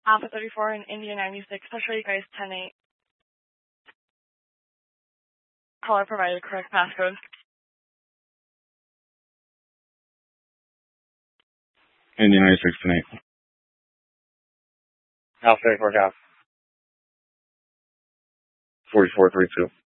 Alpha 34 and India 96. I'll show you guys 10-8. Caller provided correct passcode. India 96 10-8. Alpha 34 Golf. 4432.